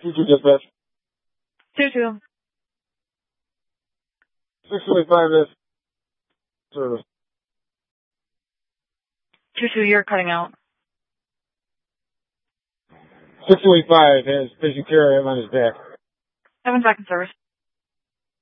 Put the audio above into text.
2-2 dispatch. 2-2. 625 is service. 2-2, you're cutting out. 625 has patient care. I have on his back. 7 seconds service.